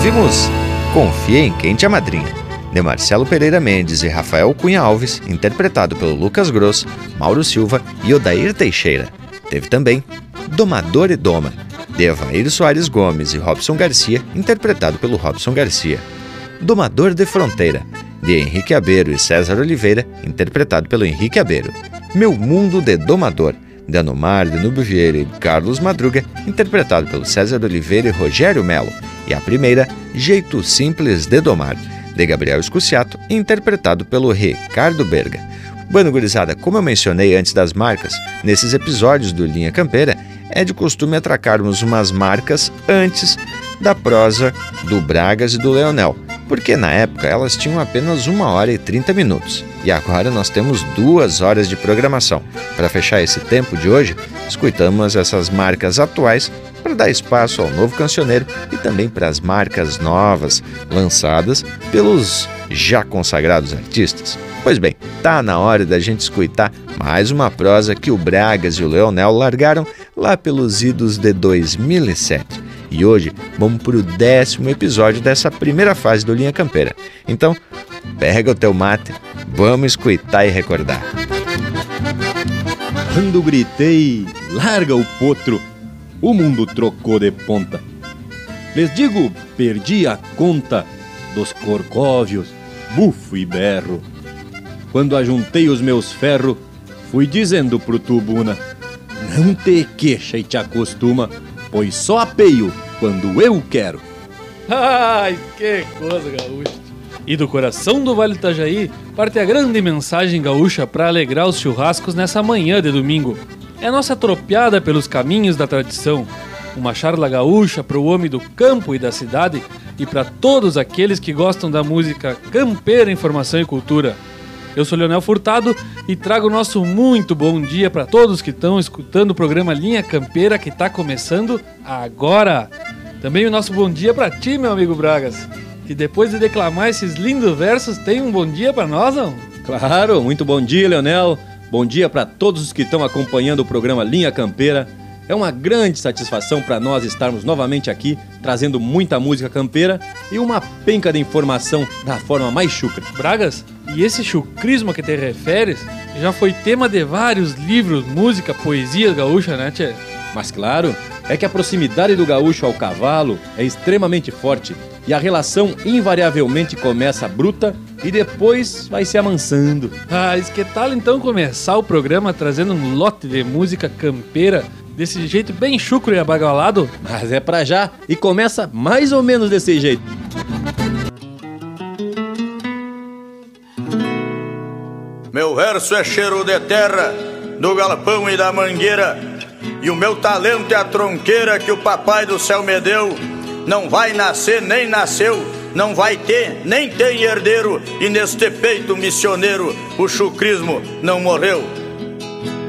Ouvimos Confia em Quem Te Amadrinha, de Marcelo Pereira Mendes e Rafael Cunha Alves, interpretado pelo Lucas Gross, Mauro Silva e Odair Teixeira. Teve também Domador e Doma, de Evair Soares Gomes e Robson Garcia, interpretado pelo Robson Garcia. Domador de Fronteira, de Henrique Abeiro e César Oliveira, interpretado pelo Henrique Abeiro. Meu Mundo de Domador, de Anomar, Danúbio Vieira e Carlos Madruga, interpretado pelo César Oliveira e Rogério Melo. E a primeira, Jeito Simples de Domar, de Gabriel Escuciato, interpretado pelo Ricardo Berga. Bueno, gurizada, como eu mencionei antes das marcas, nesses episódios do Linha Campeira, é de costume atracarmos umas marcas antes da prosa do Bragas e do Leonel, porque na época elas tinham apenas 1 hora e 30 minutos. E agora nós temos 2 horas de programação. Para fechar esse tempo de hoje, escutamos essas marcas atuais para dar espaço ao novo cancioneiro e também para as marcas novas lançadas pelos já consagrados artistas. Pois bem, tá na hora da gente escutar mais uma prosa que o Bragas e o Leonel largaram lá pelos idos de 2007. E hoje vamos para o 10º episódio dessa primeira fase do Linha Campeira. Então, pega o teu mate, vamos escutar e recordar. Quando gritei, larga o potro, o mundo trocou de ponta. Les digo, perdi a conta dos corcóvios, bufo e berro. Quando ajuntei os meus ferros, fui dizendo pro tubuna: não te queixa e te acostuma, pois só apeio quando eu quero. Ai, que coisa gaúcha! E do coração do Vale Itajaí parte a grande mensagem gaúcha para alegrar os churrascos nessa manhã de domingo. É a nossa tropeada pelos caminhos da tradição, uma charla gaúcha para o homem do campo e da cidade e para todos aqueles que gostam da música campeira, informação e cultura. Eu sou Leonel Furtado e trago o nosso muito bom dia para todos que estão escutando o programa Linha Campeira, que está começando agora. Também o nosso bom dia para ti, meu amigo Bragas, que depois de declamar esses lindos versos tem um bom dia para nós, não? Claro, muito bom dia, Leonel. Bom dia para todos os que estão acompanhando o programa Linha Campeira. É uma grande satisfação para nós estarmos novamente aqui, trazendo muita música campeira e uma penca de informação da forma mais chucra. Bragas, e esse chucrismo a que te referes já foi tema de vários livros, música, poesia gaúcha, né, tchê? Mas claro, é que a proximidade do gaúcho ao cavalo é extremamente forte e a relação invariavelmente começa bruta e depois vai se amansando. Ah, que tal então começar o programa trazendo um lote de música campeira desse jeito bem chucro e abagalado? Mas é pra já e começa mais ou menos desse jeito. Meu verso é cheiro de terra, do galpão e da mangueira, e o meu talento é a tronqueira que o papai do céu me deu. Não vai nascer nem nasceu, não vai ter nem tem herdeiro, e neste peito missioneiro o chucrismo não morreu.